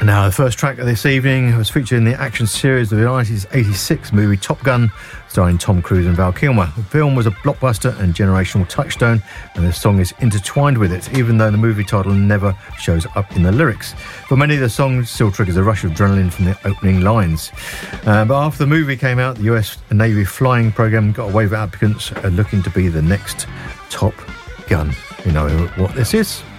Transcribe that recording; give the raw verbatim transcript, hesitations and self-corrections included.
Now, the first track of this evening was featured in the action series of the nineteen eighty-six movie Top Gun, starring Tom Cruise and Val Kilmer. The film was a blockbuster and generational touchstone, and the song is intertwined with it, even though the movie title never shows up in the lyrics. For many, the song still triggers a rush of adrenaline from the opening lines. Uh, but after the movie came out, the U S Navy flying program got a wave of applicants uh, looking to be the next Top Gun. You know what this is?